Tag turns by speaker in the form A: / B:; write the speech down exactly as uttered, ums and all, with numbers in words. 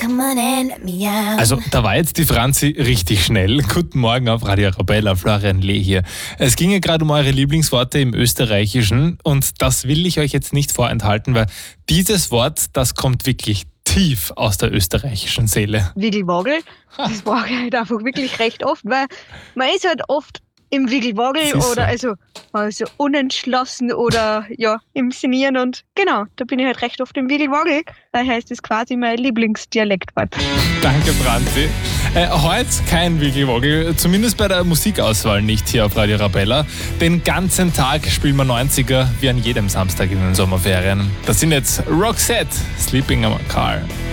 A: come on and let me out.
B: Also, da war jetzt die Franzi richtig schnell. Guten Morgen auf Radio Arabella, Florian Lee hier. Es ging ja gerade um eure Lieblingsworte im Österreichischen und das will ich euch jetzt nicht vorenthalten, weil dieses Wort, das kommt wirklich tief aus der österreichischen Seele.
C: Wiggelwagel, das war halt einfach wirklich recht oft, weil man ist halt oft im Wiggelwagel oder also, also unentschlossen oder ja, im Sinnieren und genau, da bin ich halt recht oft im Wiggelwagel. Daher ist das quasi mein Lieblingsdialektwort.
B: Danke, Franzi. Äh, heute kein Wiggelwogel, zumindest bei der Musikauswahl nicht hier auf Radio Arabella. Den ganzen Tag spielen wir neunziger wie an jedem Samstag in den Sommerferien. Das sind jetzt Roxette, Sleeping in a Car.